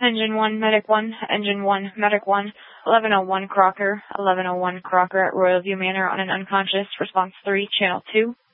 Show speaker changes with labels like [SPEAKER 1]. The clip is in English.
[SPEAKER 1] Engine 1, Medic 1, Engine 1, Medic 1, 1101 Crocker at Royal View Manor on an unconscious, response 3, Channel 2.